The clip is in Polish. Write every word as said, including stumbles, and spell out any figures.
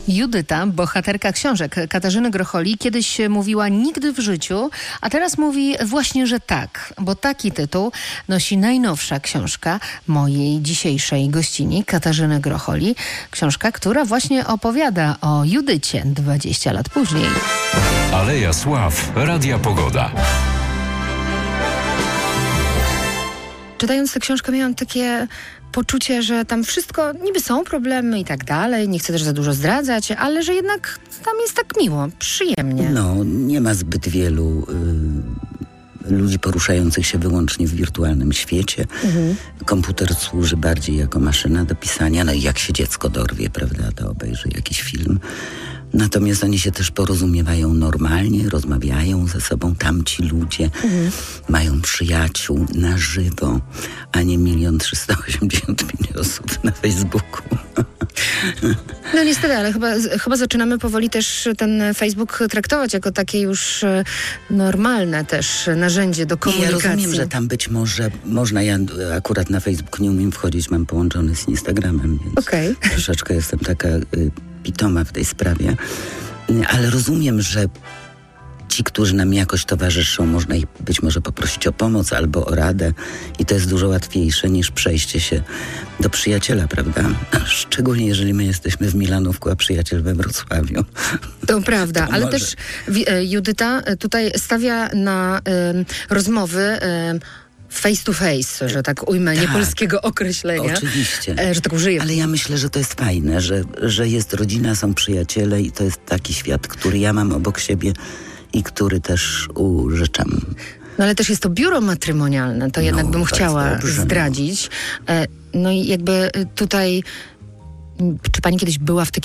Judyta, bohaterka książek Katarzyny Grocholi, kiedyś mówiła nigdy w życiu, a teraz mówi właśnie, że tak, bo taki tytuł nosi najnowsza książka mojej dzisiejszej gościni, Katarzyny Grocholi. Książka, która właśnie opowiada o Judycie dwadzieścia lat później. Aleja Sław, Radia Pogoda. Czytając tę książkę miałam takie poczucie, że tam wszystko, niby są problemy i tak dalej, nie chcę też za dużo zdradzać, ale że jednak tam jest tak miło, przyjemnie. No, nie ma zbyt wielu y, ludzi poruszających się wyłącznie w wirtualnym świecie. Mhm. Komputer służy bardziej jako maszyna do pisania, no i jak się dziecko dorwie, prawda, to obejrzy jakiś film. Natomiast oni się też porozumiewają normalnie, rozmawiają ze sobą, tamci ludzie mhm. mają przyjaciół na żywo, a nie milion trzysta osiemdziesiąt pięć osób na Facebooku. No niestety, ale chyba, chyba zaczynamy powoli też ten Facebook traktować jako takie już normalne też narzędzie do komunikacji. I ja rozumiem, że tam być może można, ja akurat na Facebook nie umiem wchodzić, mam połączony z Instagramem, więc okay. troszeczkę jestem taka y, pitoma w tej sprawie, y, ale rozumiem, że ci, którzy nam jakoś towarzyszą, można ich być może poprosić o pomoc albo o radę i to jest dużo łatwiejsze niż przejście się do przyjaciela, prawda? Szczególnie jeżeli my jesteśmy w Milanówku, a przyjaciel we Wrocławiu. To prawda, to ale może. też Judyta tutaj stawia na y, rozmowy y, face to face, że tak ujmę, tak, nie polskiego określenia. Oczywiście. E, że tak użyję. Ale ja myślę, że to jest fajne, że, że jest rodzina, są przyjaciele i to jest taki świat, który ja mam obok siebie i który też użyczam. No ale też jest to biuro matrymonialne, to no, jednak bym to chciała dobrze, zdradzić. E, no i jakby tutaj, czy pani kiedyś była w takim